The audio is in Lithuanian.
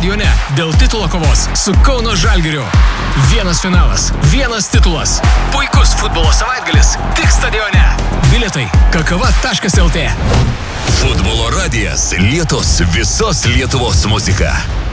stadione dėl titulo kovos su Kauno Žalgiriu. Vienas finalas, vienas titulas. Puikus futbolo savaitgalis tik stadione. Bilietai kakava.lt. Futbolo radijas, Lietos visos Lietuvos muzika.